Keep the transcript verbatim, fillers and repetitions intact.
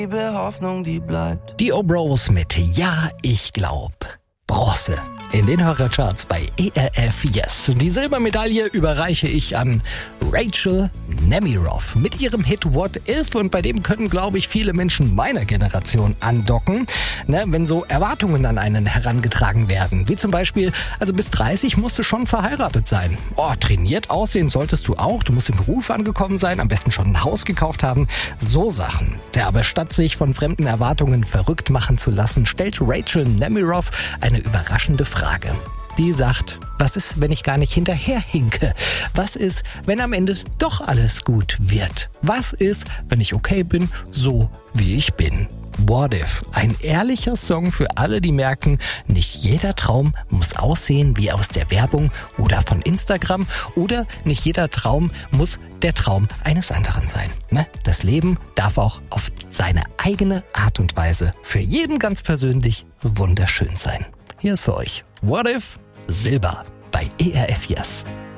Liebe Hoffnung, die bleibt. Die O'Bros mit Ja, ich glaub. Bronze in den Hörercharts bei E R F Yes. Die Silbermedaille überreiche ich an Rachel Nemiroff mit ihrem Hit What If, und bei dem können, glaube ich, viele Menschen meiner Generation andocken, ne, wenn so Erwartungen an einen herangetragen werden. Wie zum Beispiel, also bis dreißig musst du schon verheiratet sein. Oh, trainiert aussehen solltest du auch, du musst im Beruf angekommen sein, am besten schon ein Haus gekauft haben. So Sachen. Ja, aber statt sich von fremden Erwartungen verrückt machen zu lassen, stellt Rachel Nemiroff eine überraschende Frage. Die sagt, was ist, wenn ich gar nicht hinterherhinke? Was ist, wenn am Ende doch alles gut wird? Was ist, wenn ich okay bin, so wie ich bin? What If? Ein ehrlicher Song für alle, die merken, nicht jeder Traum muss aussehen wie aus der Werbung oder von Instagram, oder nicht jeder Traum muss der Traum eines anderen sein. Ne? Das Leben darf auch auf seine eigene Art und Weise für jeden ganz persönlich wunderschön sein. Hier ist für euch What If? Silber bei E R F Yes.